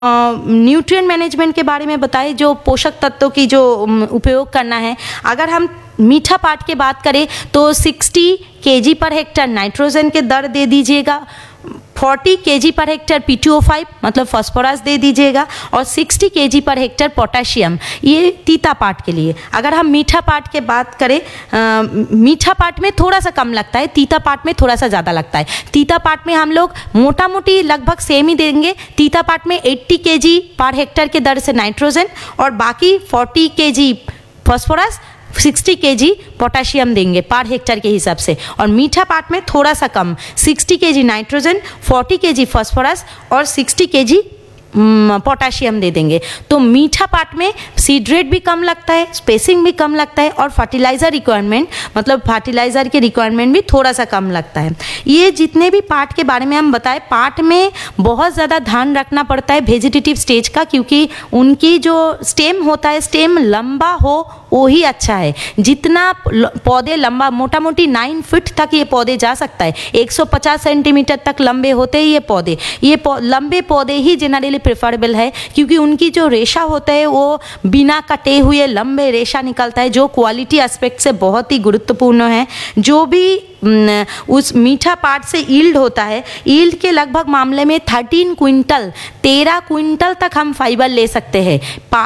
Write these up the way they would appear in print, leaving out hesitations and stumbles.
Nutrient management के बारे में बताएं, जो पोषक तत्वों की जो उपयोग करना है। अगर हम मीठा पाट की बात करें तो 60 kg पर हेक्टर नाइट्रोजन के दर दे दीजिएगा, 40 kg पर हेक्टर P2O5 मतलब फास्फोरस दे दीजिएगा, और 60 kg पर हेक्टर पोटाशियम, ये तीता पाट के लिए। अगर हम मीठा पाट की बात करें, मीठा पाट में थोड़ा सा कम लगता है, तीता पाट में थोड़ा सा ज़्यादा लगता है। तीता पाट में हम लोग मोटा मोटी लगभग सेम ही देंगे। तीता पाट में 80 kg पर हेक्टर के दर से नाइट्रोजन और बाकी 40 kg फास्फोरस, 60 kg पोटाशियम देंगे पर हेक्टर के हिसाब से। और मीठा पाट में थोड़ा सा कम, 60 kg नाइट्रोजन, 40 kg फास्फोरस और 60 kg पोटाशियम दे देंगे। तो मीठा पाट में सीड रेट भी कम लगता है, स्पेसिंग भी कम लगता है, और फर्टिलाइज़र रिक्वायरमेंट मतलब फर्टिलाइज़र के रिक्वायरमेंट भी थोड़ा सा कम लगता है। ये जितने भी पाट के बारे में हम बताएं, पाट में बहुत ज़्यादा ध्यान रखना पड़ता है वेजिटेटिव स्टेज का, क्योंकि उनकी जो स्टेम होता है, स्टेम लंबा हो वो ही अच्छा है। जितना पौधे लंबा, मोटा मोटी 9 फीट तक ये पौधे जा सकता है, 150 सेंटीमीटर तक लंबे होते हैं ये पौधे। ये लंबे पौधे ही जनरली प्रेफरेबल है, क्योंकि उनकी जो रेशा होता है वो बिना कटे हुए लंबे रेशा निकलता है, जो क्वालिटी एस्पेक्ट से बहुत ही गुरुत्वपूर्ण है। जो भी उस मीठा पाट से ईल्ड होता है, ईल्ड के लगभग मामले में 13 क्विंटल तक हम फाइबर ले सकते हैं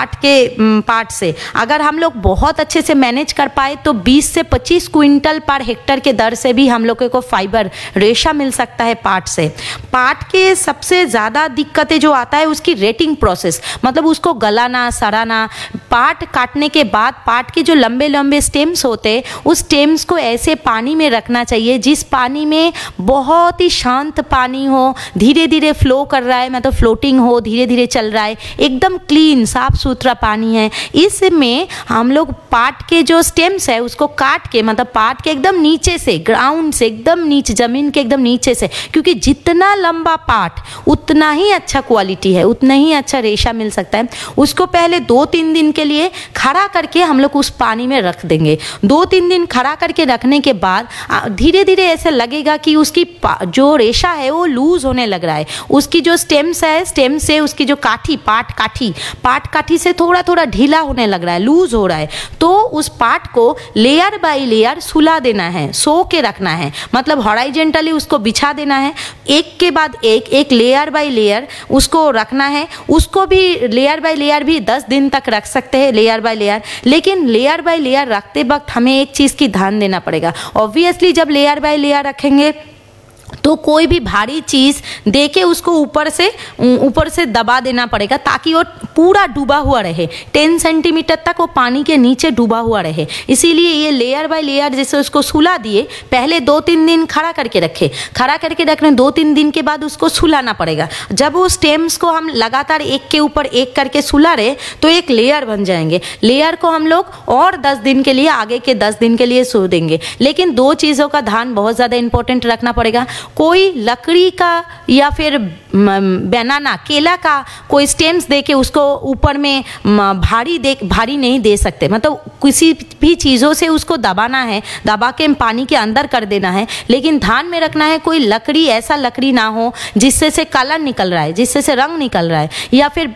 पाट से। अगर हम लोग बहुत अच्छे से मैनेज कर पाए तो 20 से 25 क्विंटल पर हेक्टर के दर से भी हम लोगों को फाइबर रेशा मिल सकता है पाट से। पाट के सबसे ज़्यादा दिक्कतें जो आता है उसकी रेटिंग प्रोसेस, मतलब उसको गलाना, सड़ाना। पाट काटने के बाद पाट के जो लंबे लंबे स्टेम्स होते हैं, उस स्टेम्स को ऐसे पानी में रखना चाहिए जिस पानी में बहुत ही शांत पानी हो, धीरे धीरे फ्लो कर रहा है, मतलब फ्लोटिंग हो, धीरे धीरे चल रहा है, एकदम क्लीन साफ सुथरा पानी है। इसमें हम लोग पाट के जो स्टेम्स है उसको काट के, मतलब पाट के एकदम नीचे से, ग्राउंड से एकदम नीचे, जमीन के एकदम नीचे से, क्योंकि जितना लंबा पाट उतना ही अच्छा क्वालिटी है, उतना ही अच्छा रेशा मिल सकता है। उसको पहले 2-3 दिन के लिए खड़ा करके हम लोग उस पानी में रख देंगे। 2-3 दिन खड़ा करके रखने के बाद धीरे धीरे ऐसे लगेगा कि उसकी जो रेशा है वो लूज होने लग रहा है। उसकी जो स्टेम्स है, स्टेम से उसकी जो पाट काठी से थोड़ा थोड़ा ढीला होने लग रहा है, लूज हो रहा है। तो उस पाट को लेयर बाय लेयर सुला देना है, सो के रखना है, मतलब हॉराइजेंटली उसको बिछा देना है, एक के बाद एक लेयर बाय लेयर उसको रखना है। उसको भी लेयर बाय लेयर भी 10 दिन तक रख सकते हैं, लेयर बाय लेयर। लेकिन लेयर बाय लेयर रखते वक्त हमें एक चीज़ की ध्यान देना पड़ेगा। ऑब्वियसली जब लेयर बाय लेयर रखेंगे तो कोई भी भारी चीज़ देके उसको ऊपर से दबा देना पड़ेगा, ताकि वो पूरा डूबा हुआ रहे, 10 सेंटीमीटर तक वो पानी के नीचे डूबा हुआ रहे। इसीलिए ये लेयर बाय लेयर जैसे उसको सुला दिए, पहले 2-3 दिन खड़ा करके रखने 2-3 दिन के बाद उसको सुलाना पड़ेगा। जब वो स्टेम्स को हम लगातार एक के ऊपर एक करके सुला रहे तो एक लेयर बन जाएंगे। लेयर को हम लोग और 10 दिन के लिए, आगे के 10 दिन के लिए सो देंगे। लेकिन 2 चीज़ों का ध्यान बहुत ज़्यादा इंपॉर्टेंट रखना पड़ेगा। कोई लकड़ी का या फिर बनाना, केला का कोई स्टेम्स दे के उसको ऊपर में भारी नहीं दे सकते, मतलब किसी भी चीज़ों से उसको दबाना है, दबा के पानी के अंदर कर देना है। लेकिन ध्यान में रखना है कोई लकड़ी, ऐसा लकड़ी ना हो जिससे से कलर निकल रहा है, जिससे से रंग निकल रहा है, या फिर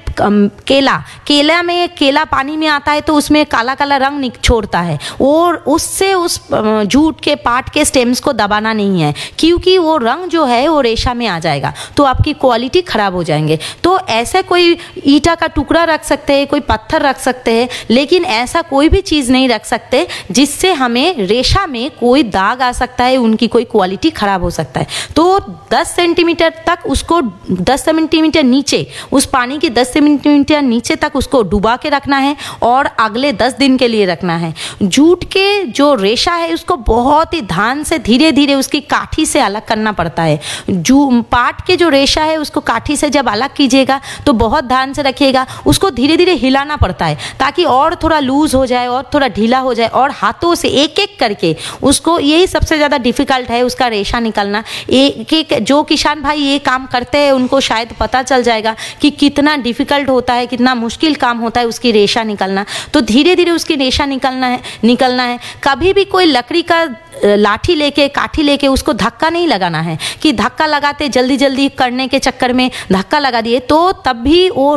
केला पानी में आता है तो उसमें काला काला रंग छोड़ता है, और उससे उस जूट के पाट के स्टेम्स को दबाना नहीं है, क्योंकि वो रंग जो है वो रेशा में आ जाएगा तो आपकी क्वालिटी खराब हो जाएंगे। तो ऐसे कोई ईंटा का टुकड़ा रख सकते हैं, कोई पत्थर रख सकते हैं, लेकिन ऐसा कोई भी चीज़ नहीं रख सकते जिससे हमें रेशा में कोई दाग आ सकता है, उनकी कोई क्वालिटी खराब हो सकता है। तो 10 सेंटीमीटर तक उसको, 10 सेंटीमीटर नीचे, उस पानी के 10 सेंटीमीटर नीचे तक उसको डुबा के रखना है और अगले 10 दिन के लिए रखना है। जूट के जो रेशा है उसको बहुत ही ध्यान से धीरे धीरे उसकी काठी से अलग करना पड़ता है। पाट के जो रेशा है उसको काठी से जब अलग कीजिएगा तो बहुत ध्यान से रखिएगा, उसको धीरे धीरे हिलाना पड़ता है ताकि और थोड़ा लूज हो जाए और थोड़ा ढीला हो जाए, और हाथों से एक एक करके उसको, यही सबसे ज़्यादा डिफिकल्ट है उसका रेशा निकालना। एक जो किसान भाई ये काम करते हैं उनको शायद पता चल जाएगा कि कितना डिफिकल्ट होता है, कितना मुश्किल काम होता है उसकी रेशा निकालना। तो धीरे धीरे उसकी रेशा निकलना है। कभी भी कोई लकड़ी का लाठी लेके काठी लेके उसको धक्का नहीं लगाना है कि धक्का लगाते जल्दी जल्दी करने के चक्कर में धक्का लगा दिए तो तब भी वो